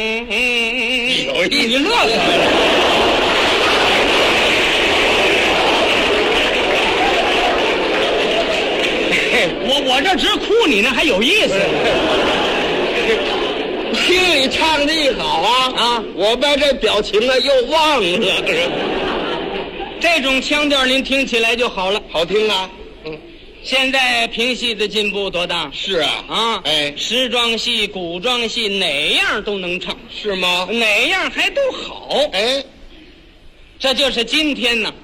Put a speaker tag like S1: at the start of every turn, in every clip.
S1: 有意思，乐死我这直哭你呢，还有意思。
S2: 听你唱的一好啊，我把这表情啊又忘了。
S1: 这种腔调您听起来就好了，
S2: 好听啊。
S1: 现在评戏的进步多大？
S2: 是啊，
S1: 时装戏、古装戏哪样都能唱，
S2: 是吗？
S1: 哪样还都好。这就是今天呢，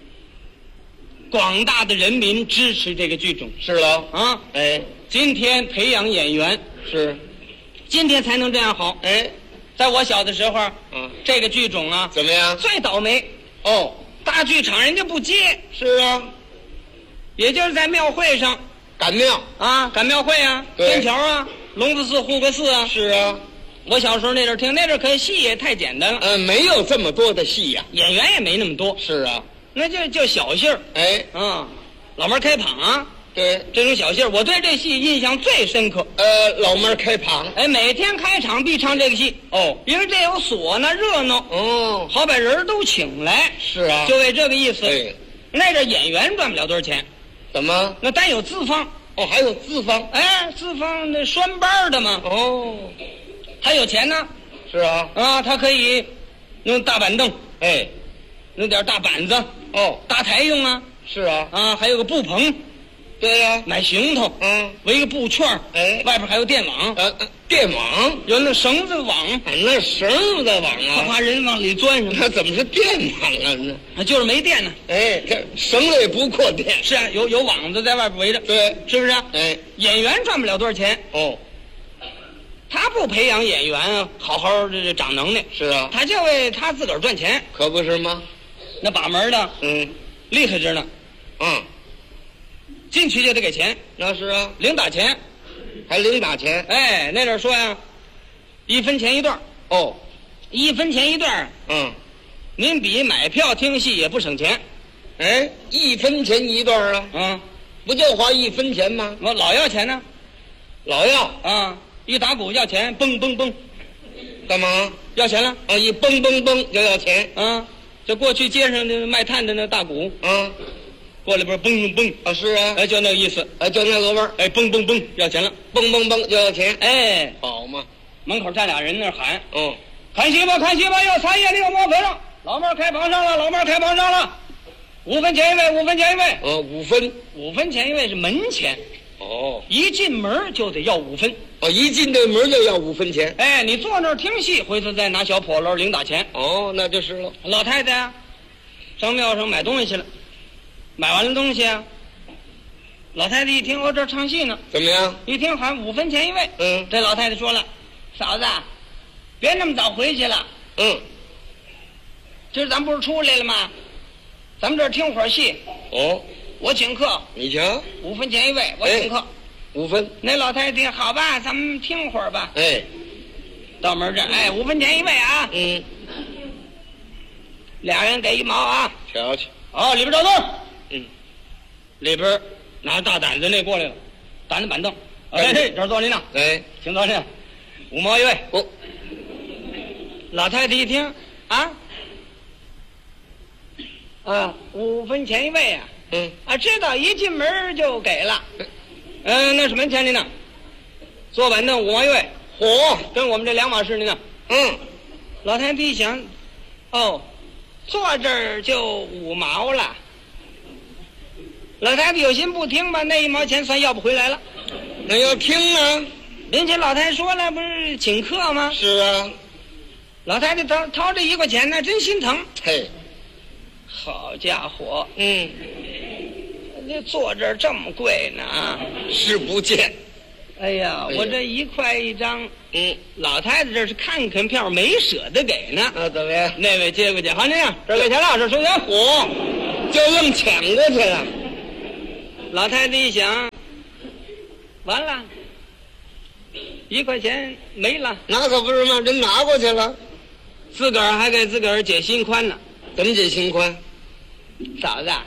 S1: 广大的人民支持这个剧种。
S2: 是了
S1: 啊，今天培养演员
S2: 是，
S1: 今天才能这样好。在我小的时候，这个剧种啊，
S2: 怎么样？
S1: 最倒霉。大剧场人家不接。
S2: 是啊，
S1: 也就是在庙会上
S2: 赶庙
S1: 啊，赶庙会啊，天桥啊，龙子寺、护国寺啊。
S2: 是啊，
S1: 我小时候那阵听，那阵可戏也太简单了。
S2: 没有这么多的戏呀，
S1: 演员也没那么多。
S2: 是啊，
S1: 那就小戏儿。老妹儿开膀啊。
S2: 对，
S1: 这种小戏儿，我对这戏印象最深刻。
S2: 老妹儿开膀，
S1: 每天开场必唱这个戏。因为这有唢呐热闹。好把人都请来。
S2: 是啊，
S1: 就为这个意思。那阵演员赚不了多少钱。
S2: 怎么？
S1: 那单有资方。
S2: 还有资方。
S1: 资方那拴班的嘛。他有钱呢。
S2: 是啊。
S1: 他可以弄大板凳。弄点大板子。搭台用啊。
S2: 是啊。
S1: 还有个布棚。
S2: 对呀，
S1: 买行头，围个布圈，外边还有电网，
S2: 电网
S1: 有那绳子网，
S2: 那绳子网啊，
S1: 怕人往里钻上。
S2: 那怎么是电网了呢？
S1: 就是没电呢。
S2: 这绳子也不扩电。
S1: 是啊，有网子在外边围着。
S2: 对，
S1: 是不是？演员赚不了多少钱。他不培养演员啊，好好这长能耐。
S2: 是啊，
S1: 他就为他自个儿赚钱，
S2: 可不是吗？
S1: 那把门的，厉害着呢。进去就得给钱。
S2: 那是啊，
S1: 零打钱，
S2: 还零打钱。
S1: 那阵说呀，1分钱一段。1分钱一段。您比买票听戏也不省钱。
S2: 1分钱一段啊。不就花1分钱吗？
S1: 我老要钱呢。
S2: 老要
S1: 一打鼓要钱，蹦蹦蹦。
S2: 干嘛？
S1: 要钱了。
S2: 一蹦蹦蹦就要钱。
S1: 就过去街上的卖炭的那大鼓。过来边蹦蹦蹦。是啊。就那个意思。
S2: 就那个味儿。
S1: 蹦蹦蹦要钱了，
S2: 蹦蹦蹦就要钱。
S1: 好嘛。门口站俩人那儿喊。
S2: 看戏吧，看戏吧，
S1: 要茶叶的，要毛粉了。老妹儿开房上了，老妹儿开房上了。5分钱一位，5分钱一位。5分钱一位是门钱。一进门就得要5分。
S2: 一进这门就要5分钱。
S1: 你坐那儿听戏，回头再拿小笸箩零打钱。
S2: 那就是了。
S1: 老太太啊，上庙上买东西去了，买完了东西啊，老太太一听我这儿唱戏呢，
S2: 怎么样？
S1: 一听喊5分钱一位。这老太太说了，嫂子，别那么早回去了。今儿咱不是出来了吗？咱们这儿听会儿戏。我请客。
S2: 你瞧
S1: ，5分钱一位，我请客。
S2: 5分。
S1: 那老太太听好吧，咱们听会儿吧。到门这儿，5分钱一位啊。俩人给1毛啊。
S2: 瞧瞧。
S1: 里边找座。里边拿着大胆子那过来了，担着板凳。这儿坐您呢。请坐您。5毛一位。老太太一听5分钱一位啊。知道一进门就给了。那是门钱您呢？坐板凳5毛一位。跟我们这2码事您呢？老太太一想，坐这儿就5毛了。老太太有心不听吧，那1毛钱算要不回来了。
S2: 那要听啊，
S1: 人家老太太说了，不是请客吗？
S2: 是啊。
S1: 老太太掏这1块钱呢，真心疼。好家伙，这坐这儿这么贵呢啊！
S2: 是不见。
S1: 哎呀，我这1块1张，老太太这是看看票，没舍得给呢。
S2: 怎么样？
S1: 那位接过去，好，您这给钱了，这收钱。
S2: 就愣抢过去了。
S1: 老太太一想，完了，1块钱没了。
S2: 那可不是吗？人拿过去了，
S1: 自个儿还给自个儿解心宽呢。
S2: 怎么解心宽？
S1: 嫂子，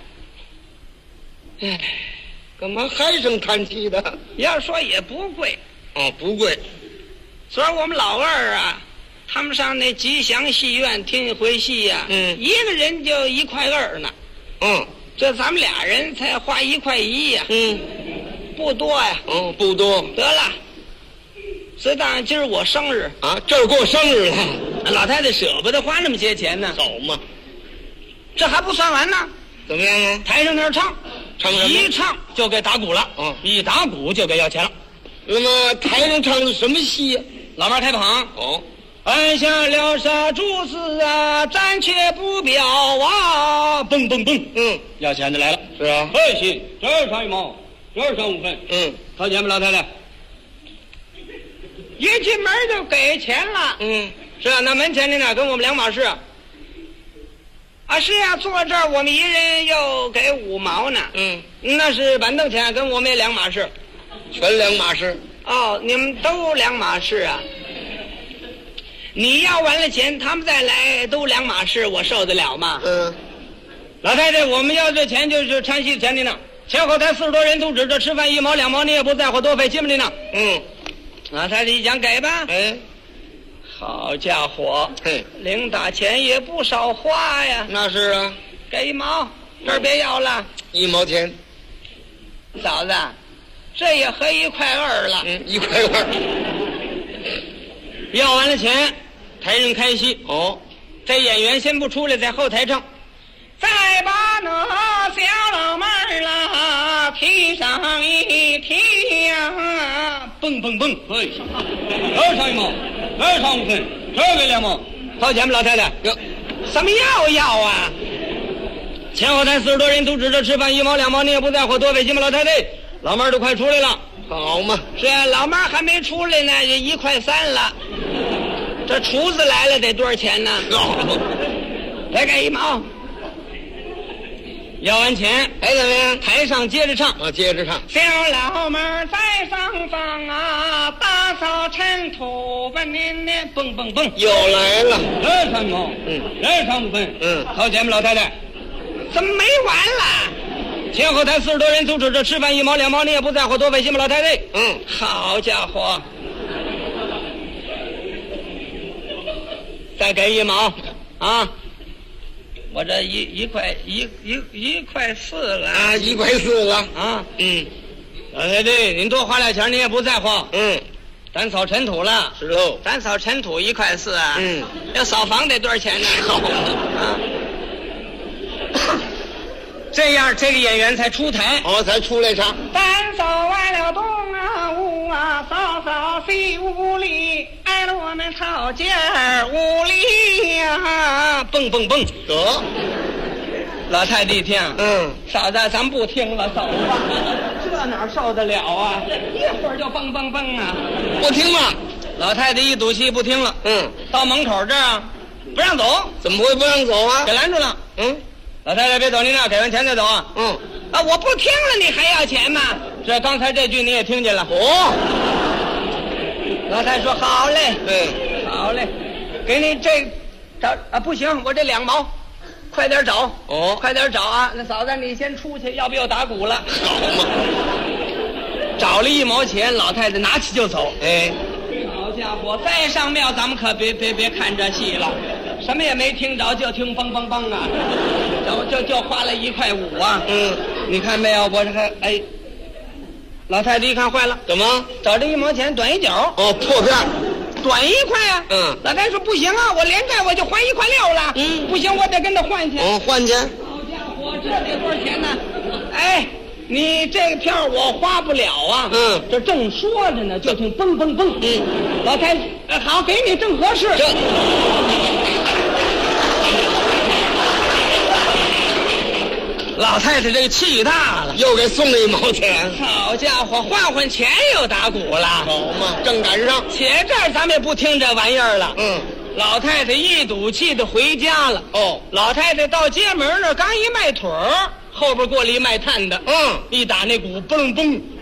S2: 干嘛唉声叹气的？
S1: 要说也不贵。
S2: 不贵。
S1: 昨儿我们老二啊， 他们上那吉祥戏院听一回戏呀，一个人就1.2块呢。这咱们俩人才花1.1块呀。不多呀。
S2: 不多。
S1: 得了，所以当然今儿我生日
S2: 啊，这儿过生日了，
S1: 老太太舍不得花那么些钱呢。
S2: 好嘛，
S1: 这还不算完呢。
S2: 怎么样啊？
S1: 台上那儿唱
S2: 什么？
S1: 一唱就给打鼓了。一打鼓就给要钱了。
S2: 那么台上唱的什么戏呀？
S1: 老妹儿开捧。按下了杀蛛丝啊，暂且不表啊，蹦蹦蹦。要钱的来了。
S2: 是啊。
S1: 行，这儿上1毛，这儿上5分。掏钱吧，老太太。一进门就给钱了。是啊，那门前的呢，跟我们2码事。啊，是呀，坐这儿我们一人又给5毛呢。那是板凳钱，跟我们也2码事。
S2: 全2码事。
S1: 哦，你们都2码事啊？你要完了钱，他们再来都2码事，我受得了吗？老太太，我们要这钱就是唱戏钱的呢。前后台40多人都指着吃饭1毛2毛，你也不在乎，多费心的呢。老太太一讲给吧。好家伙，零打钱也不少花呀。
S2: 那是啊。
S1: 给1毛，这儿别要了。
S2: 1毛钱。
S1: 嫂子，这也合1.2块了。
S2: 1.2块。
S1: 要完了钱，台上开戏。这演员先不出来，在后台唱。再把那小老妹儿啦提上一提呀，蹦蹦蹦。这儿上1毛，这儿上5分，这儿给2毛。掏钱吧，老太太。什么要啊？前后台40多人都指着吃饭1毛2毛，你也不在乎，多费心吧，老太太。老妹儿都快出来了。
S2: 好嘛。
S1: 是啊，老妹儿还没出来呢，就1.3块了。这厨子来了得多少钱呢？再给1毛。要完钱，怎么样？台上接着唱。
S2: 接着唱。
S1: 小老妹儿在上方啊，打扫尘土吧，您蹦蹦蹦。
S2: 又来了。
S1: 这上1毛，这上5分。掏钱吧，老太太。怎么没完了？前后台40多人都指着吃饭1毛2毛，你也不在乎，多费心吧，老太太。好家伙。再给1毛啊！我这1块4了啊
S2: ！1.4块了
S1: 啊！对，您多花点钱，您也不在乎。咱扫尘土了。
S2: 是喽。
S1: 咱扫尘土1.4块啊。要扫房得多少钱呢？这样这个演员才出台。
S2: 才出来唱。
S1: 咱扫完了东啊屋啊，扫西屋里，挨了我们草间屋里呀，蹦蹦蹦。
S2: 得。
S1: 老太太一听，嫂子，咱不听了，走吧。这哪受得了啊？一会儿就蹦蹦蹦啊！
S2: 不听了。
S1: 老太太一赌气不听了。到门口这儿不让走。
S2: 怎么会不让走啊？
S1: 给拦住了。老太太别走，您那给完钱再走啊。我不听了，你还要钱吗？这刚才这句你也听见了。老太太说好嘞。好嘞，给你这找啊，不行，我这2毛，快点找。快点找啊！那嫂子你先出去，要不要打鼓了？
S2: 好嘛。
S1: 找了1毛钱，老太太拿起就走。好家伙，再上庙咱们可别看这戏了。什么也没听着，就听梆梆梆啊！就花了1.5块啊！你看没有？我这还老太太一看坏了，
S2: 怎么？
S1: 找这1毛钱短一角。
S2: 破片，
S1: 短1块啊！老太太说不行啊，我连带我就还1.6块了。不行，我得跟他换钱。
S2: 换钱。
S1: 好家伙，这得多少钱呢？你这个票我花不了啊。这正说着呢，就听蹦蹦蹦。老太太，好，给你正合适。老太太这个气大了，
S2: 又给送了1毛钱。
S1: 好家伙，换钱又打鼓了。
S2: 好嘛，正赶上。
S1: 且这儿咱们也不听这玩意儿了。老太太一赌气的回家了。老太太到街门那儿刚一迈腿儿，后边过来一卖炭的。一打那鼓，嘣嘣。